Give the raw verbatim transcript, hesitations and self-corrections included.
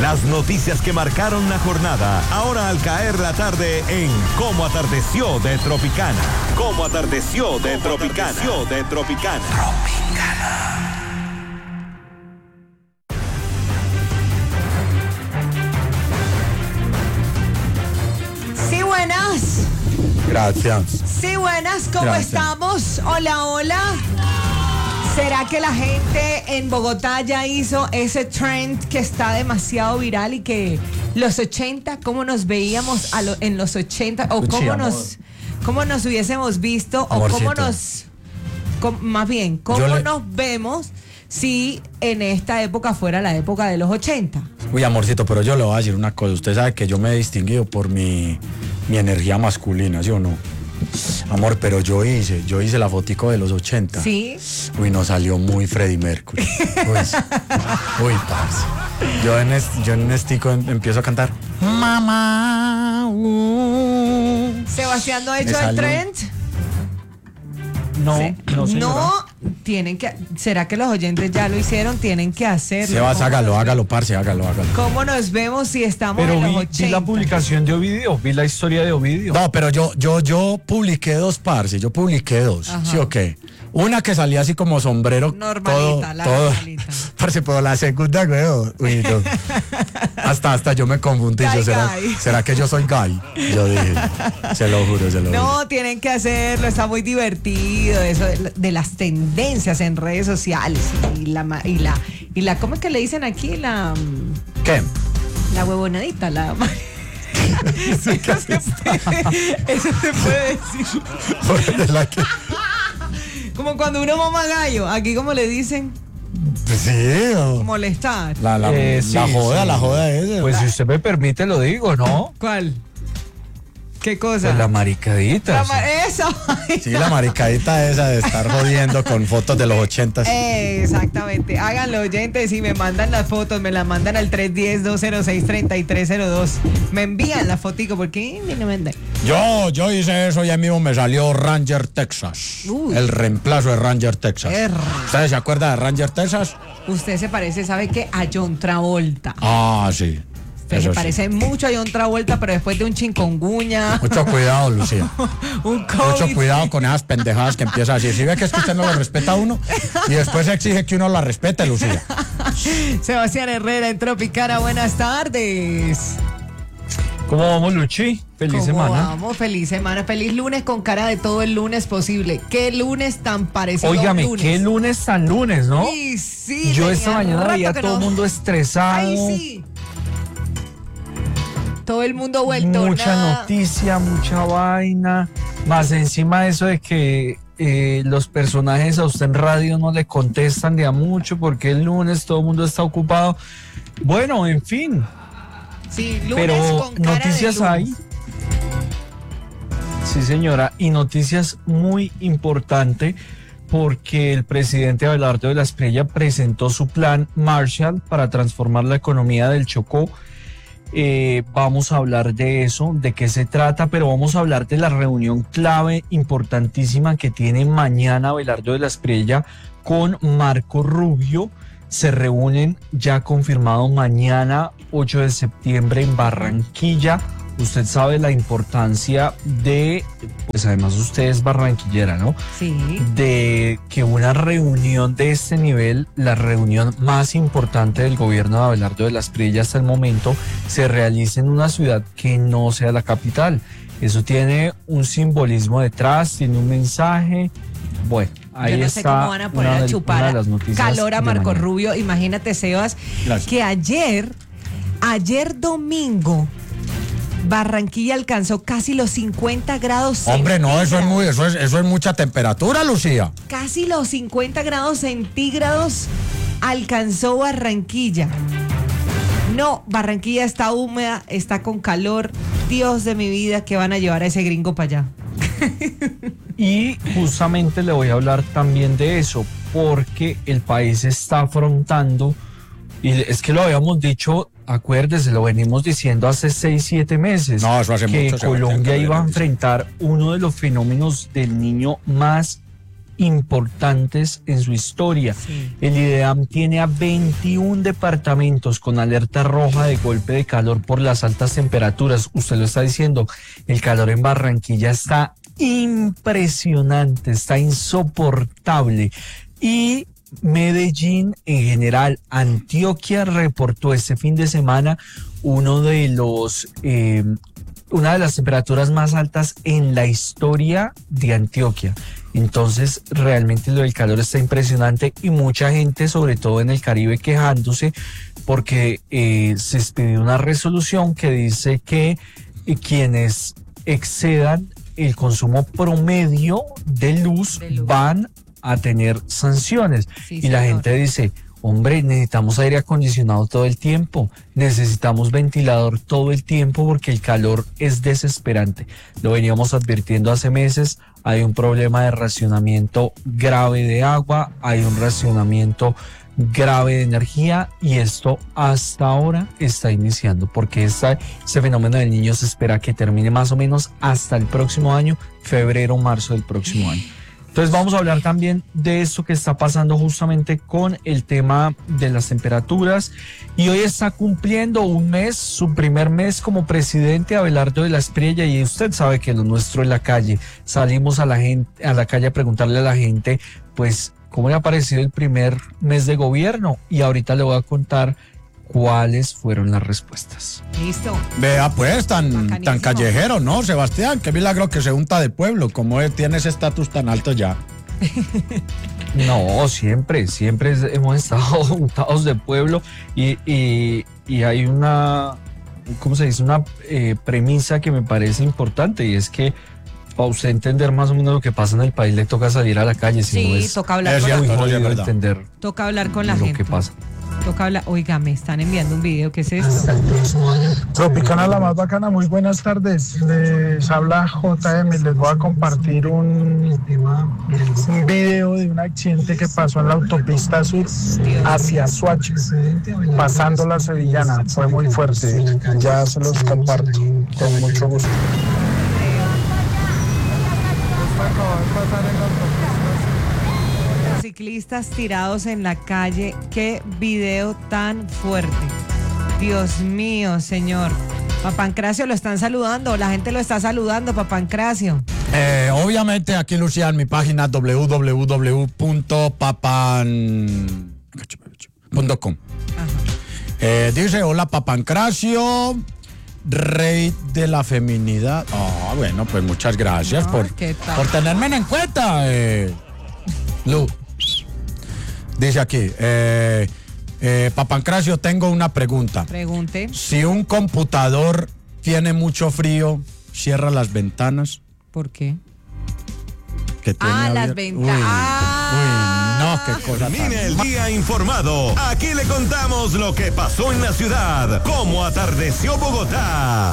Las noticias que marcaron la jornada, ahora al caer la tarde en Cómo atardeció de Tropicana. Cómo atardeció de Tropicana. Atardeció de Tropicana. Tropicana. Sí, buenas. Gracias. Sí, buenas, ¿cómo Gracias. estamos? Hola, hola. ¿Será que la gente en Bogotá ya hizo ese trend que está demasiado viral y que los ochenta, cómo nos veíamos a lo, en los ochenta o Uchi, cómo amor. nos, cómo nos hubiésemos visto o Amorcito. cómo nos, cómo- más bien, cómo Yo le- nos vemos si en esta época fuera la época de los ochenta? Uy, amorcito, pero yo le voy a decir una cosa. Usted sabe que yo me he distinguido por mi, mi energía masculina, ¿sí o no? Amor, pero yo hice, yo hice la fotico de los ochenta. Sí. Uy, nos salió muy Freddie Mercury. Uy, uy, parce. Yo en, este, yo en estico em- empiezo a cantar. Mamá. Uh. Sebastián, ¿no ha Me hecho el salió- trend? No, Se- no, señora. no, tienen que, ¿será que los oyentes ya lo hicieron? Tienen que hacerlo. Sebas, ¿Cómo hágalo, nos hágalo, parce, hágalo, hágalo. ve- ¿Cómo nos vemos si estamos Pero en los vi, ochenta? vi la publicación de Ovidio, vi la historia de Ovidio. No, pero yo, yo, yo publiqué dos, parce, yo publiqué dos, Ajá. ¿sí o qué? Una que salía así como sombrero. Normalita, todo, la todo. normalita. Parce, pero la segunda, weón. Uy, no. Hasta, hasta yo me confundí. Gay, Yo, ¿será, gay. ¿Será que yo soy gay? Yo dije, se lo juro, se lo juro. No, tienen que hacerlo, está muy divertido, eso de, de las tendencias en redes sociales y la, ma- y la, y la, ¿cómo es que le dicen aquí? La, mm, ¿Qué? la huevonadita, la... eso, se puede, eso se puede decir. Porque la que- Como cuando uno mama gallo, aquí como le dicen, Pues sí, o- molestar. la, la, Eh, la sí, joda, sí. la joda esa. Pues si usted me permite lo digo, ¿no? ¿Cuál? ¿Qué cosa? Pues la maricadita. La o sea. ma- eso. Sí, la maricadita esa de estar jodiendo con fotos de los ochentas. Eh, Exactamente. Háganlo, oyentes, y me mandan las fotos, me las mandan al tres uno cero, dos cero seis, tres tres cero dos. Me envían la fotico, porque me lo mandan. Yo, yo hice eso y ahí mismo me salió Ranger Texas. Uy. El reemplazo de Ranger Texas. Er. ¿Ustedes se acuerdan de Ranger Texas? Usted se parece, ¿sabe qué? A John Travolta. Ah, sí. Usted Eso se sí. parece mucho a John Travolta, pero después de un chingonguña, Mucho cuidado, Lucía. un Mucho COVID. cuidado con esas pendejadas que empieza a decir. Si ve que es que usted no lo respeta a uno y después exige que uno la respete, Lucía. Sebastián Herrera en Tropicana, buenas tardes. ¿Cómo vamos, Luchi? Feliz ¿Cómo semana. Vamos, feliz semana, feliz lunes con cara de todo el lunes posible. ¿Qué lunes tan parecido a un Óigame, lunes? qué lunes tan lunes, ¿no? Sí, sí. Yo tenía esta mañana rato veía a que todo el no- mundo estresado. Ay, sí. Todo el mundo vuelto Mucha nada. noticia, mucha vaina. Más encima de eso de que eh, los personajes a usted en radio no le contestan de a mucho porque el lunes todo el mundo está ocupado. Bueno, en fin. Sí, lunes Pero con cara noticias de lunes. hay. Sí, señora. Y noticias muy importante porque el presidente Abelardo de la Espriella presentó su plan Marshall para transformar la economía del Chocó. Eh, vamos a hablar de eso, de qué se trata, pero vamos a hablar de la reunión clave importantísima que tiene mañana Abelardo de la Espriella con Marco Rubio. Se reúnen ya confirmado mañana ocho de septiembre en Barranquilla. Usted sabe la importancia de, pues además usted es barranquillera, ¿no? Sí. De que una reunión de este nivel, la reunión más importante del gobierno de Abelardo de la Espriella hasta el momento, se realice en una ciudad que no sea la capital. Eso tiene un simbolismo detrás, tiene un mensaje. Bueno, ahí Yo no está sé cómo van a poner una a de- chupar una de las noticias calor a de Marco mañana. Rubio. Imagínate, Sebas, Gracias. que ayer, ayer domingo, Barranquilla alcanzó casi los cincuenta grados Hombre, no, eso es centígrados. muy, eso es, eso es mucha temperatura, Lucía. Casi los cincuenta grados centígrados alcanzó Barranquilla. No, Barranquilla está húmeda, está con calor. Dios de mi vida, que van a llevar a ese gringo para allá. Y justamente le voy a hablar también de eso, porque el país está afrontando, y es que lo habíamos dicho, acuérdese, lo venimos diciendo hace seis, siete meses, No, eso hace que mucho, Sebastián, Colombia que lo iba a venimos enfrentar uno de los fenómenos del niño más importantes en su historia. Sí. El IDEAM tiene a veintiún departamentos con alerta roja de golpe de calor por las altas temperaturas. Usted lo está diciendo, el calor en Barranquilla está impresionante, está insoportable. Y Medellín, en general, Antioquia reportó este fin de semana uno de los, eh, una de las temperaturas más altas en la historia de Antioquia. Entonces, realmente lo del calor está impresionante y mucha gente, sobre todo en el Caribe, quejándose porque eh, se expidió una resolución que dice que eh, quienes excedan el consumo promedio de luz, De luz. van a tener sanciones. Sí, y la señor. gente dice, hombre, necesitamos aire acondicionado todo el tiempo, necesitamos ventilador todo el tiempo porque el calor es desesperante. Lo veníamos advirtiendo hace meses, hay un problema de racionamiento grave de agua, hay un racionamiento grave de energía y esto hasta ahora está iniciando porque esta, este fenómeno del niño se espera que termine más o menos hasta el próximo año, febrero o marzo del próximo año. Entonces vamos a hablar también de esto que está pasando justamente con el tema de las temperaturas y hoy está cumpliendo un mes, su primer mes como presidente Abelardo de la Espriella y usted sabe que lo nuestro es la calle. Salimos a la gente, a la calle a preguntarle a la gente pues cómo le ha parecido el primer mes de gobierno y ahorita le voy a contar cuáles fueron las respuestas. Listo. Vea pues, tan, Bacanísimo. tan callejero, ¿no, Sebastián? Qué milagro que se unta de pueblo, como él tiene ese estatus tan alto ya. No, siempre, siempre es- hemos estado juntados de pueblo y, y, y hay una, ¿cómo se dice? Una eh, premisa que me parece importante y es que para usted entender más o menos lo que pasa en el país le toca salir a la calle, si no Sí, es toca hablar es con cierto, la, muy no, sí, es jodido verdad. entender toca hablar con la lo gente. que pasa. Toca hablar. Oiga, me están enviando un video. ¿Qué es esto? Tropicana, la más bacana, muy buenas tardes. Les habla J M. Les voy a compartir un, un video de un accidente que pasó en la autopista sur hacia Soacha, pasando la Sevillana. Fue muy fuerte. Ya se los comparto con mucho gusto. Los ciclistas tirados en la calle. Qué video tan fuerte. Dios mío, señor. Papancracio lo están saludando. La gente lo está saludando, Papancracio. Eh, obviamente aquí Lucía en mi página w w w punto papan punto com. Eh, dice, hola Papancracio, rey de la feminidad. Ah, bueno, pues muchas gracias No, por, ¿qué tal? por tenerme en cuenta, eh, Lu. Dice aquí, eh, eh, Papancracio, tengo una pregunta. Pregunte. Si un computador tiene mucho frío, cierra las ventanas. ¿Por qué? Que tiene Ah, las abier- ventanas. Uy, uy, no, qué cosa tan- Termine el día informado. Aquí le contamos lo que pasó en la ciudad. Cómo atardeció Bogotá.